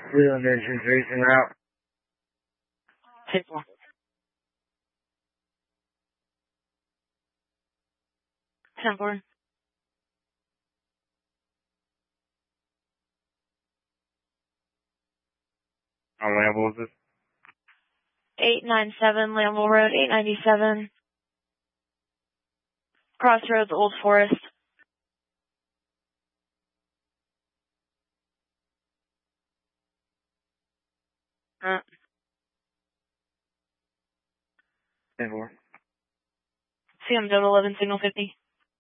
Cleveland entrance racing route. 10-4. 10-4. On Lambeau, is this? 897 Lambeau Road, 897. Crossroads, Old Forest. Uh, 10-4. CM Delta 11, signal 50.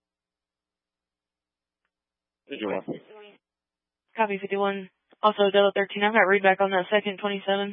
Did you want? Copy 51. Also Delta 13. I've got readback on that second 27.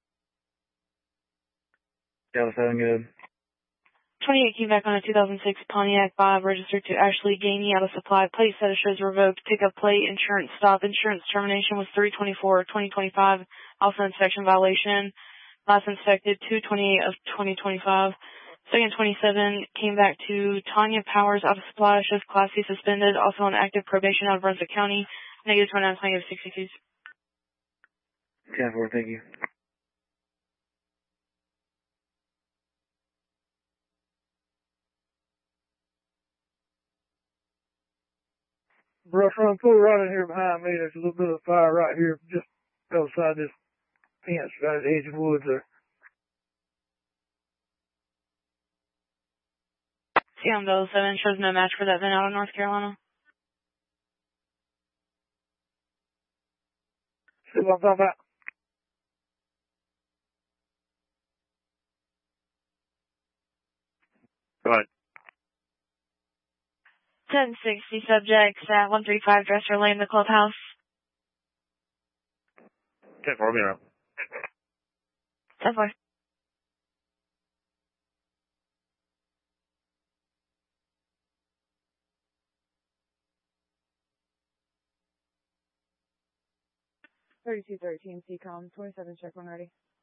Delta 7, good. 28 came back on a 2006 Pontiac 5 registered to Ashley Gainey out of supply. Plate status shows revoked. Pickup plate, insurance stop. Insurance termination was 3/24/2025. Also inspection violation. Last inspected 2/28 of 2025. Second 27 came back to Tanya Powers out of supply. Shows Class C suspended. Also on active probation out of Brunswick County. Negative 29, negative 62. 10-4, thank you. Brush run, pull right in here behind me. There's a little bit of fire right here, just outside this fence, right at the edge of the woods there. CM Delta 7 shows no match for that vent out of North Carolina. See what I'm talking about? Go ahead. 1060 subjects at 135 Dresser Lane, the clubhouse. 10-4, be around. 10-4. $3213 CCOM, 27 check when ready.